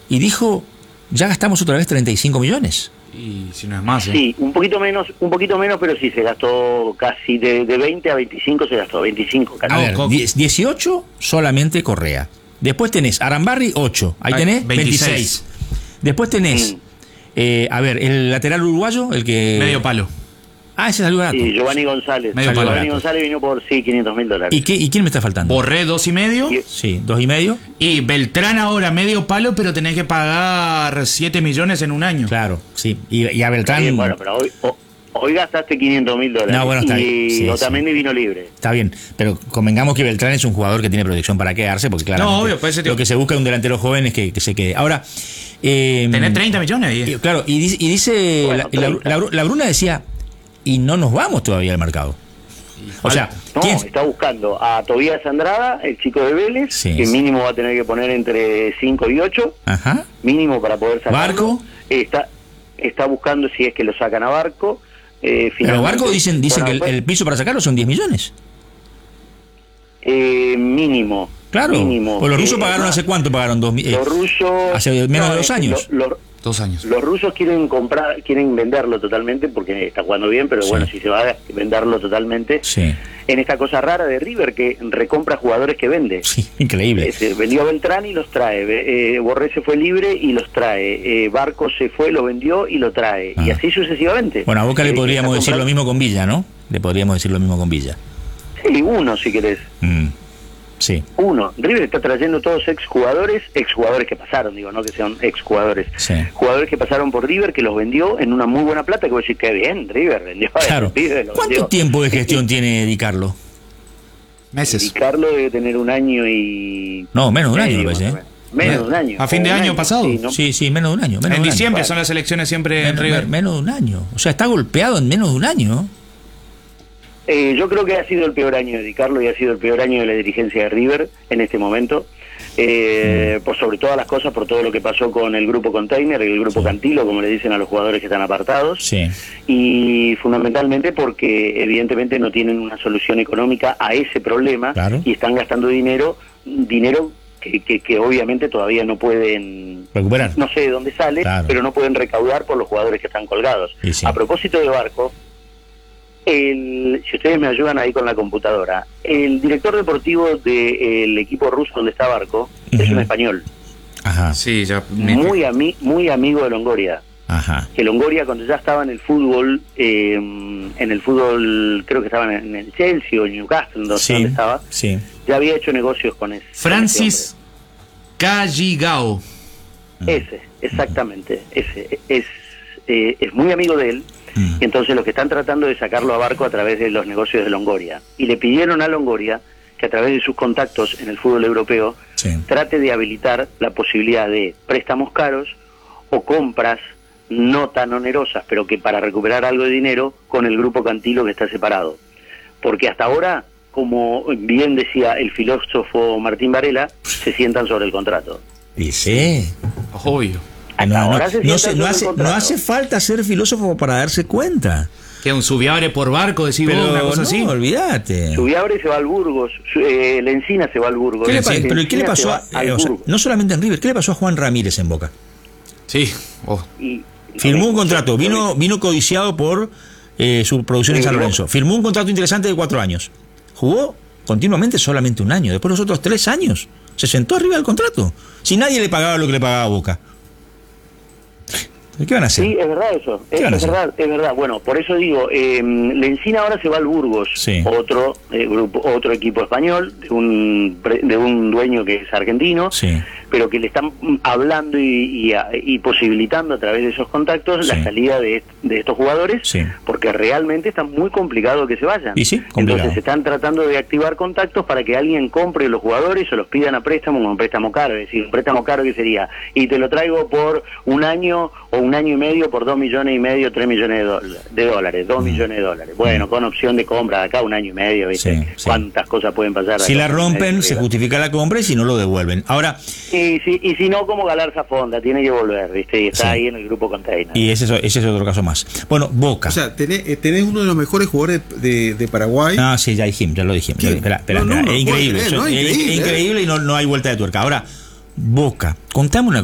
y dijo, ya gastamos otra vez 35 millones. Y si no es más, Sí, un poquito menos, pero sí, se gastó casi de 20 a 25, se gastó 25 casi. A ver, 18 solamente Correa. Después tenés Arambarri, 8. Ahí tenés 26. Después tenés, a ver, el lateral uruguayo, el que... Medio palo. Ah, ese salió barato. Sí, Giovanni González. Medio palo. Giovanni González vino por, $500.000. ¿Y quién me está faltando? Borré 2,5. Sí, 2,5. Y Beltrán ahora medio palo, pero tenés que pagar 7 millones en un año. Claro, sí. Y a Beltrán... Bien, bueno, pero hoy gastaste $500.000. No, bueno, está bien. Y Otamendi vino libre. Está bien, pero convengamos que Beltrán es un jugador que tiene proyección para quedarse, porque claramente No, obvio, pues lo que se busca es un delantero joven es que se quede. Ahora... tenés 30 millones ahí. Claro, y dice... Bueno, la Bruna decía... Y no nos vamos todavía al mercado. O sea, no, está buscando a Tobías Andrada, el chico de Vélez, sí, que mínimo va a tener que poner entre 5 y 8. Ajá. Mínimo para poder sacarlo. Barco. Está buscando si es que lo sacan a Barco. Pero Barco dicen que el piso para sacarlo son 10 millones. Mínimo. Claro. Mínimo. Pues los rusos pagaron hace cuánto pagaron los rusos hace menos de 2 años. 2 años. Los rusos quieren venderlo totalmente porque está jugando bien, pero bueno, si se va a venderlo totalmente, en esta cosa rara de River que recompra jugadores que vende. Sí, increíble. Vendió a Beltrán y los trae. Borré se fue libre y los trae. Barco se fue, lo vendió y lo trae. Y así sucesivamente. Bueno, a Boca le podríamos decir lo mismo con Villa, ¿no? Le podríamos decir lo mismo con Villa. Sí, uno si querés. Sí. Uno, River está trayendo todos exjugadores que pasaron, digo, no que sean exjugadores. Sí. Jugadores que pasaron por River, que los vendió en una muy buena plata, que voy a decir, qué bien, River vendió. Claro. ¿Cuánto tiempo de gestión tiene Di Carlo? Meses. Di Carlo debe tener 1 año y... No, menos de un año, me parece. Menos de un año. ¿A fin de año pasado? Sí, ¿no? Sí, menos de un año. En diciembre son las elecciones siempre en River. Menos de un año. O sea, está golpeado en menos de un año. Yo creo que ha sido el peor año de Di Carlo y ha sido el peor año de la dirigencia de River en este momento. Por sobre todas las cosas, por todo lo que pasó con el grupo Container, el grupo Cantilo, como le dicen a los jugadores que están apartados. Sí. Y fundamentalmente porque evidentemente no tienen una solución económica a ese problema. Claro. Y están gastando dinero que obviamente todavía no pueden recuperar. No sé de dónde sale, pero no pueden recaudar por los jugadores que están colgados. A propósito de Barco, si ustedes me ayudan ahí con la computadora, el director deportivo del equipo ruso donde está Barco es un español. Ajá. Sí, ya muy amigo de Longoria. Ajá. Que Longoria, cuando ya estaba en el fútbol, creo que estaba en el Chelsea o el Newcastle, donde estaba, ya había hecho negocios con ese. Francis Calligao. Ese, exactamente. Ese es muy amigo de él. Entonces los que están tratando de sacarlo a Barco a través de los negocios de Longoria. Y le pidieron a Longoria que a través de sus contactos en el fútbol europeo trate de habilitar la posibilidad de préstamos caros o compras no tan onerosas, pero que para recuperar algo de dinero con el grupo Cantilo que está separado. Porque hasta ahora, como bien decía el filósofo Martín Varela, se sientan sobre el contrato. Y sí, obvio. No hace falta ser filósofo para darse cuenta. Que un Subiabre por Barco, decís vos, una cosa así. Olvídate. Subiabre se va al Burgos, Lencina se va al Burgos. ¿Qué le pasó no solamente en River, qué le pasó a Juan Ramírez en Boca? Sí. Firmó un contrato, vino codiciado por su producción en San Lorenzo. Firmó un contrato interesante de 4 años. Jugó continuamente solamente 1 año. Después los otros 3 años se sentó arriba del contrato. Si nadie le pagaba lo que le pagaba a Boca. ¿Qué van a hacer? Sí, es verdad eso. Es verdad. Bueno, por eso digo, Lencina ahora se va al Burgos, otro grupo, otro equipo español, de un dueño que es argentino, pero que le están hablando y posibilitando a través de esos contactos la salida de estos jugadores, porque realmente está muy complicado que se vayan. Entonces se están tratando de activar contactos para que alguien compre los jugadores o los pidan a préstamo, un préstamo caro, es decir, un préstamo caro que sería, y te lo traigo por 1 año o 1 año y medio por 2,5 millones, 3 millones de dólares, 2 millones de dólares. Bueno, con opción de compra de acá 1 año y medio, ¿viste? ¿Cuántas cosas pueden pasar? Si la rompen, se justifica la compra y si no lo devuelven. Ahora... Y si no, como Galarza Fonda, tiene que volver, ¿viste? Y está ahí en el grupo Container. Y ese es otro caso más. Bueno, Boca. O sea, tenés uno de los mejores jugadores de Paraguay. Ah, sí, ya lo dijimos. Espera, es increíble. Es increíble y no hay vuelta de tuerca. Ahora, Boca, contame una